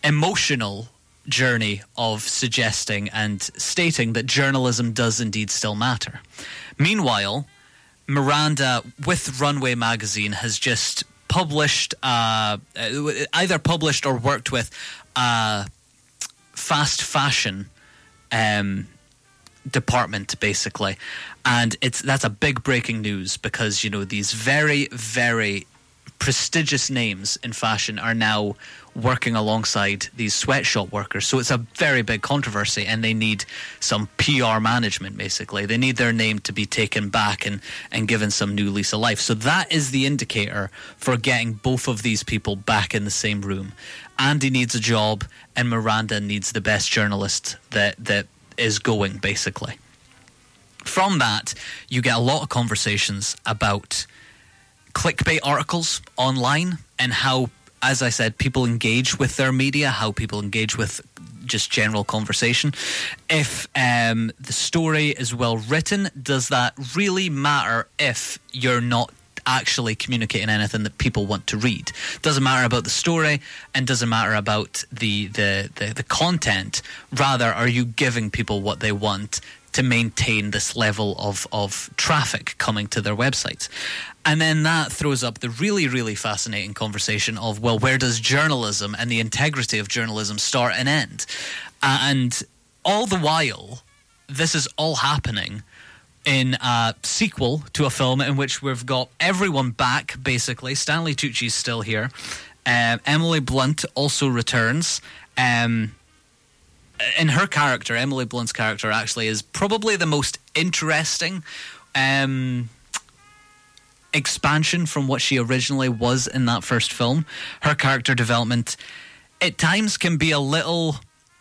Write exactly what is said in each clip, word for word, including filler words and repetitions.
emotional journey of suggesting and stating that journalism does indeed still matter. Meanwhile, Miranda, with Runway magazine, has just published, uh, either published or worked with a fast fashion um, department, basically. And it's that's a big breaking news because, you know, these very, very prestigious names in fashion are now working alongside these sweatshop workers. So it's a very big controversy, and they need some P R management, basically. They need their name to be taken back and, and given some new lease of life. So that is the indicator for getting both of these people back in the same room. Andy needs a job, and Miranda needs the best journalist that that is going, basically. From that, you get a lot of conversations about clickbait articles online and how, as I said, people engage with their media, how people engage with just general conversation. If um, the story is well written, does that really matter if you're not actually communicating anything that people want to read? Doesn't matter about the story, and doesn't matter about the the, the, the content. Rather, are you giving people what they want to maintain this level of, of traffic coming to their websites? And then that throws up the really, really fascinating conversation of, well, where does journalism and the integrity of journalism start and end? And all the while, this is all happening in a sequel to a film in which we've got everyone back, basically. Stanley Tucci's still here. Um, Emily Blunt also returns. Um, in her character, Emily Blunt's character actually is probably the most interesting um, expansion from what she originally was in that first film. Her character development at times can be a little,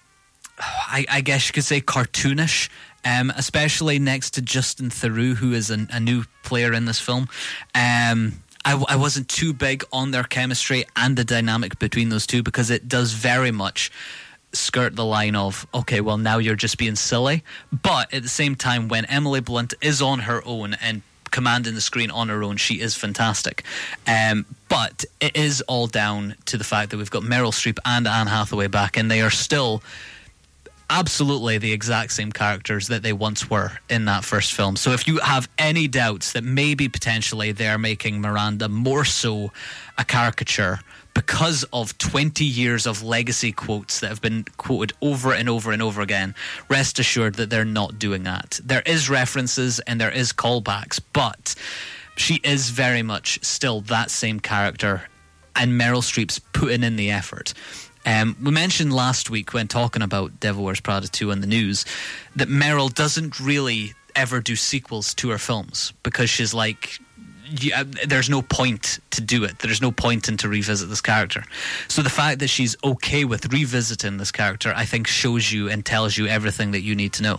I, I guess you could say, cartoonish. Um, especially next to Justin Theroux, who is a, a new player in this film. Um, I, I wasn't too big on their chemistry and the dynamic between those two, because it does very much skirt the line of, okay, well, now you're just being silly. But at the same time, when Emily Blunt is on her own and commanding the screen on her own, she is fantastic. Um, but it is all down to the fact that we've got Meryl Streep and Anne Hathaway back, and they are still absolutely the exact same characters that they once were in that first film. So if you have any doubts that maybe potentially they're making Miranda more so a caricature because of twenty years of legacy quotes that have been quoted over and over and over again, rest assured that they're not doing that. There is references and there is callbacks, but she is very much still that same character, and Meryl Streep's putting in the effort. Um, we mentioned last week when talking about Devil Wears Prada two on the news that Meryl doesn't really ever do sequels to her films because she's like, yeah, there's no point to do it. There's no point in to revisit this character. So the fact that she's okay with revisiting this character, I think, shows you and tells you everything that you need to know.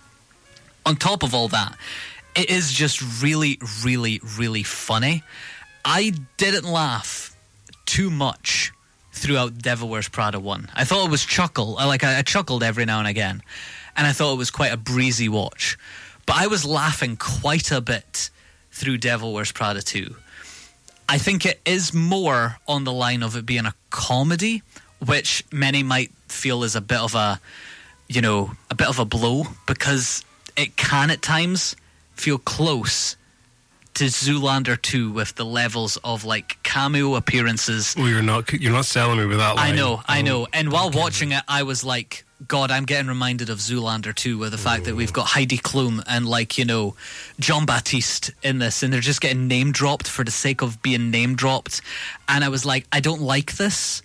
On top of all that, it is just really, really, really funny. I didn't laugh too much throughout Devil Wears Prada one. I thought it was chuckle. I like I, I chuckled every now and again, and I thought it was quite a breezy watch. But I was laughing quite a bit through Devil Wears Prada two. I think it is more on the line of it being a comedy, which many might feel is a bit of a, you know, a bit of a blow, because it can at times feel close to Zoolander two with the levels of like cameo appearances. Oh, you're not you're not selling me with that line. I know, I know. Oh, and while okay. watching it, I was like, God, I'm getting reminded of Zoolander two with the fact that we've got Heidi Klum and, like, you know, John Baptiste in this, and they're just getting name dropped for the sake of being name dropped. And I was like, I don't like this,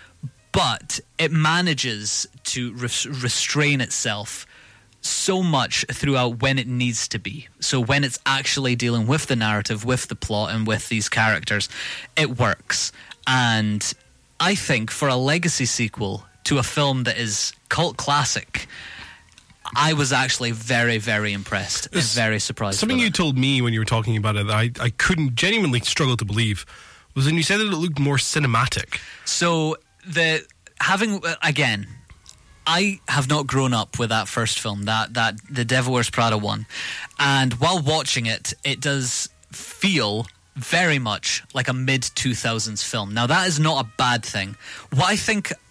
but it manages to res- restrain itself so much throughout when it needs to be. So when it's actually dealing with the narrative, with the plot, and with these characters, it works. And I think for a legacy sequel to a film that is cult classic, I was actually very, very impressed and very surprised. Something with you it. told me when you were talking about it that I, I couldn't genuinely struggle to believe was when you said that it looked more cinematic. So the having again, I have not grown up with that first film, that that the Devil Wears Prada one, and while watching it, it does feel very much like a mid two thousands film. Now, that is not a bad thing. What I think